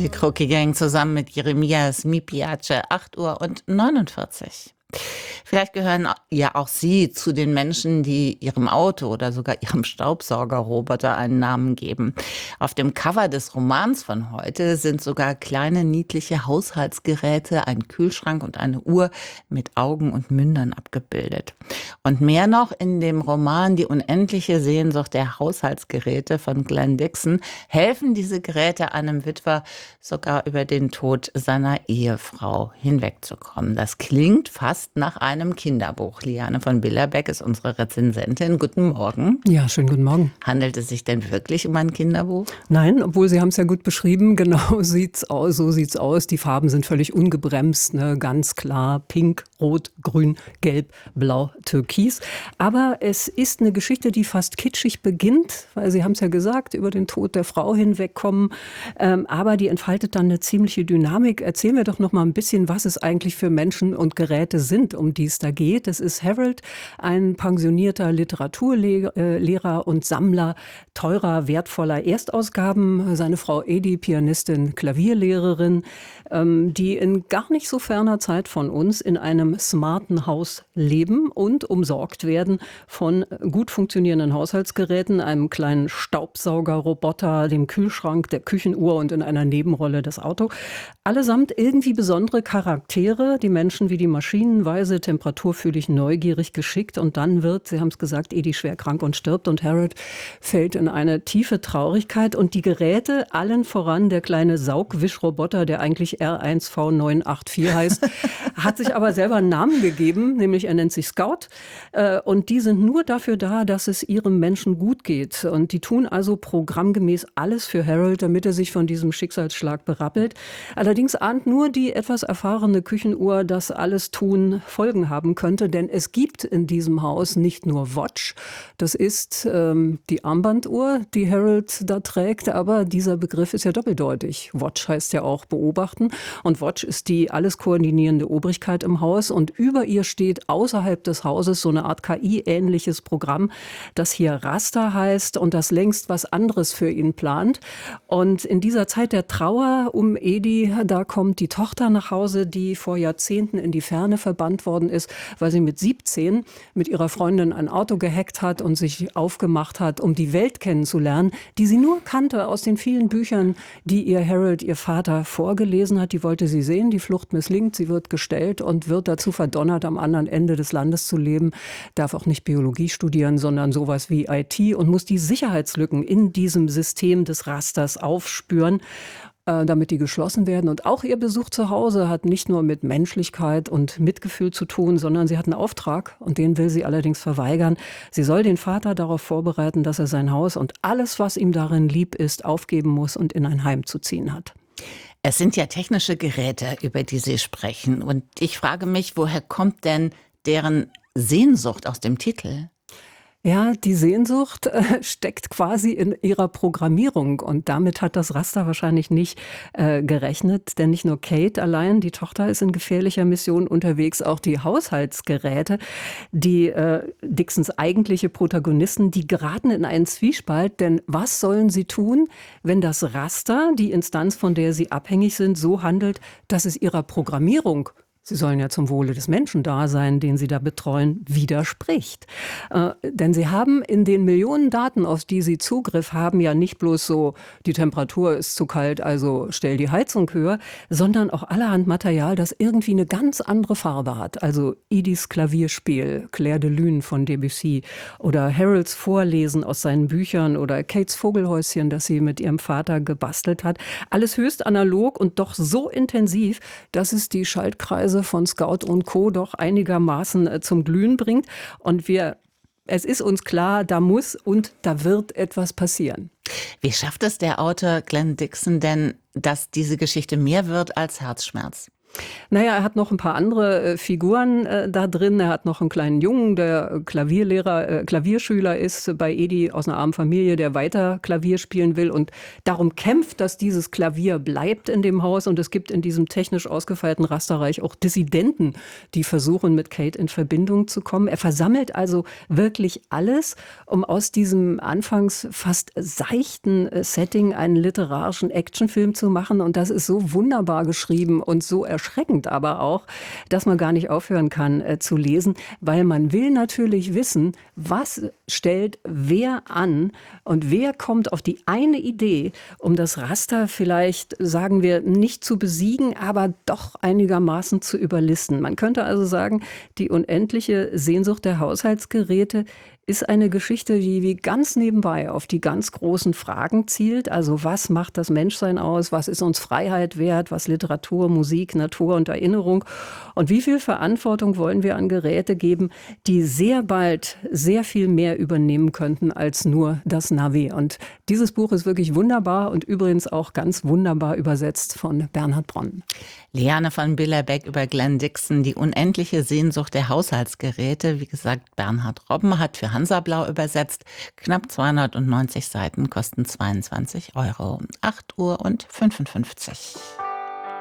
Die Crookie Gang zusammen mit Jeremias Mipiace, 8:49 Uhr. Vielleicht gehören ja auch Sie zu den Menschen, die ihrem Auto oder sogar ihrem Staubsaugerroboter einen Namen geben. Auf dem Cover des Romans von heute sind sogar kleine niedliche Haushaltsgeräte, ein Kühlschrank und eine Uhr mit Augen und Mündern abgebildet. Und mehr noch, in dem Roman Die unendliche Sehnsucht der Haushaltsgeräte von Glenn Dixon helfen diese Geräte einem Witwer sogar über den Tod seiner Ehefrau hinwegzukommen. Das klingt fast nach einem Kinderbuch. Liane von Billerbeck ist unsere Rezensentin. Guten Morgen. Ja, schönen guten Morgen. Handelt es sich denn wirklich um ein Kinderbuch? Nein, obwohl Sie haben es ja gut beschrieben. Genau sieht's aus, so sieht's aus. Die Farben sind völlig ungebremst, ne? Ganz klar. Pink, Rot, Grün, Gelb, Blau, Türkis. Aber es ist eine Geschichte, die fast kitschig beginnt, weil Sie haben es ja gesagt, über den Tod der Frau hinwegkommen. Aber die entfaltet dann eine ziemliche Dynamik. Erzählen wir doch noch mal ein bisschen, was es eigentlich für Menschen und Geräte sind, um die es da geht. Es ist Harold, ein pensionierter Literaturlehrer und Sammler teurer, wertvoller Erstausgaben. Seine Frau Edi, Pianistin, Klavierlehrerin, die in gar nicht so ferner Zeit von uns in einem smarten Haus leben und umsorgt werden von gut funktionierenden Haushaltsgeräten, einem kleinen Staubsaugerroboter, dem Kühlschrank, der Küchenuhr und in einer Nebenrolle das Auto. Allesamt irgendwie besondere Charaktere, die Menschen wie die Maschinen, weise, temperaturfühlig, neugierig, geschickt. Und dann wird, Sie haben es gesagt, Edi schwer krank und stirbt und Harold fällt in eine tiefe Traurigkeit. Und die Geräte, allen voran der kleine Saugwischroboter, der eigentlich R1V984 heißt, hat sich aber selber einen Namen gegeben, nämlich er nennt sich Scout. Und die sind nur dafür da, dass es ihrem Menschen gut geht. Und die tun also programmgemäß alles für Harold, damit er sich von diesem Schicksalsschlag berappelt. Allerdings ahnt nur die etwas erfahrene Küchenuhr, dass alles Tun Folgen haben könnte, denn es gibt in diesem Haus nicht nur Watch, das ist die Armbanduhr, die Harold da trägt, aber dieser Begriff ist ja doppeldeutig. Watch heißt ja auch beobachten und Watch ist die alles koordinierende Obrigkeit im Haus und über ihr steht außerhalb des Hauses so eine Art KI-ähnliches Programm, das hier Raster heißt und das längst was anderes für ihn plant. Und in dieser Zeit der Trauer um Edi, da kommt die Tochter nach Hause, die vor Jahrzehnten in die Ferne verbannt worden ist, weil sie mit 17 mit ihrer Freundin ein Auto gehackt hat und sich aufgemacht hat, um die Welt kennenzulernen, die sie nur kannte aus den vielen Büchern, die ihr Harold, ihr Vater, vorgelesen hat. Die wollte sie sehen, die Flucht misslingt, sie wird gestellt und wird dazu verdonnert, am anderen Ende des Landes zu leben, darf auch nicht Biologie studieren, sondern sowas wie IT und muss die Sicherheitslücken in diesem System des Rasters aufspüren, damit die geschlossen werden. Und auch ihr Besuch zu Hause hat nicht nur mit Menschlichkeit und Mitgefühl zu tun, sondern sie hat einen Auftrag und den will sie allerdings verweigern. Sie soll den Vater darauf vorbereiten, dass er sein Haus und alles, was ihm darin lieb ist, aufgeben muss und in ein Heim zu ziehen hat. Es sind ja technische Geräte, über die Sie sprechen. Und ich frage mich, woher kommt denn deren Sehnsucht aus dem Titel? Ja, die Sehnsucht steckt quasi in ihrer Programmierung und damit hat das Raster wahrscheinlich nicht gerechnet, denn nicht nur Kate allein, die Tochter ist in gefährlicher Mission unterwegs, auch die Haushaltsgeräte, die Dixons eigentliche Protagonisten, die geraten in einen Zwiespalt, denn was sollen sie tun, wenn das Raster, die Instanz, von der sie abhängig sind, so handelt, dass es ihrer Programmierung, Sie sollen ja zum Wohle des Menschen da sein, den Sie da betreuen, widerspricht. Denn Sie haben in den Millionen Daten, auf die Sie Zugriff haben, ja nicht bloß so, die Temperatur ist zu kalt, also stell die Heizung höher, sondern auch allerhand Material, das irgendwie eine ganz andere Farbe hat. Also Edis Klavierspiel, Clair de Lune von Debussy oder Harolds Vorlesen aus seinen Büchern oder Kates Vogelhäuschen, das sie mit ihrem Vater gebastelt hat. Alles höchst analog und doch so intensiv, dass es die Schaltkreise von Scout und Co. doch einigermaßen zum Glühen bringt. Und es ist uns klar, da muss und da wird etwas passieren. Wie schafft es der Autor Glenn Dixon denn, dass diese Geschichte mehr wird als Herzschmerz? Naja, er hat noch ein paar andere Figuren da drin. Er hat noch einen kleinen Jungen, der Klavierschüler ist bei Edi aus einer armen Familie, der weiter Klavier spielen will und darum kämpft, dass dieses Klavier bleibt in dem Haus. Und es gibt in diesem technisch ausgefeilten Rasterreich auch Dissidenten, die versuchen, mit Kate in Verbindung zu kommen. Er versammelt also wirklich alles, um aus diesem anfangs fast seichten Setting einen literarischen Actionfilm zu machen. Und das ist so wunderbar geschrieben und so erschreckend aber auch, dass man gar nicht aufhören kann zu lesen, weil man will natürlich wissen, was stellt wer an und wer kommt auf die eine Idee, um das Raster vielleicht, sagen wir, nicht zu besiegen, aber doch einigermaßen zu überlisten. Man könnte also sagen, die unendliche Sehnsucht der Haushaltsgeräte ist eine Geschichte, die wie ganz nebenbei auf die ganz großen Fragen zielt. Also was macht das Menschsein aus? Was ist uns Freiheit wert? Was Literatur, Musik, Natur und Erinnerung? Und wie viel Verantwortung wollen wir an Geräte geben, die sehr bald sehr viel mehr übernehmen könnten als nur das Navi? Und dieses Buch ist wirklich wunderbar und übrigens auch ganz wunderbar übersetzt von Bernhard Bronn. Liane von Billerbeck über Glenn Dixon, die unendliche Sehnsucht der Haushaltsgeräte. Wie gesagt, Bernhard Robben hat für Hansablau übersetzt. Knapp 290 Seiten kosten 22 €. 8:55 Uhr.